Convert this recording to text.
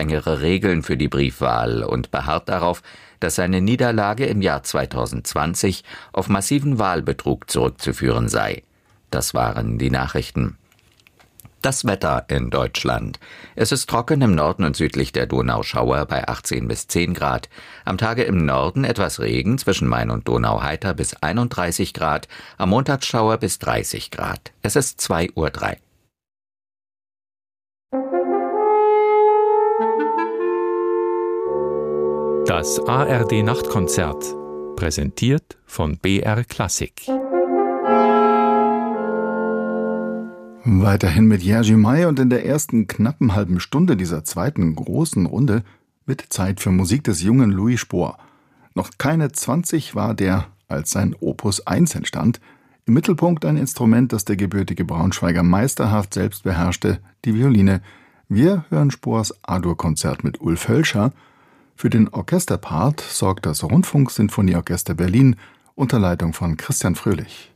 strengere Regeln für die Briefwahl und beharrt darauf, dass seine Niederlage im Jahr 2020 auf massiven Wahlbetrug zurückzuführen sei. Das waren die Nachrichten. Das Wetter in Deutschland. Es ist trocken im Norden und südlich der Donauschauer bei 18 bis 10 Grad. Am Tage im Norden etwas Regen, zwischen Main und Donau heiter bis 31 Grad. Am Montagsschauer bis 30 Grad. Es ist 2:03 Uhr. Das ARD-Nachtkonzert. Präsentiert von BR Klassik. Weiterhin mit Jerzy May und in der ersten knappen halben Stunde dieser zweiten großen Runde wird Zeit für Musik des jungen Louis Spohr. Noch keine 20 war der, als sein Opus 1 entstand. Im Mittelpunkt ein Instrument, das der gebürtige Braunschweiger meisterhaft selbst beherrschte, die Violine. Wir hören Spohrs A-Dur-Konzert mit Ulf Hölscher. Für den Orchesterpart sorgt das Rundfunksinfonieorchester Berlin unter Leitung von Christian Fröhlich.